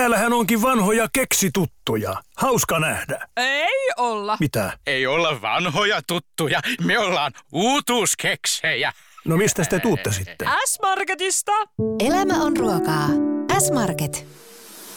täällähän onkin vanhoja keksituttuja. Hauska nähdä. Ei olla. Mitä? Ei olla vanhoja tuttuja, me ollaan uutuuskeksejä. No mistä te tuutte sitten? S-Marketista. Elämä on ruokaa. S-Market.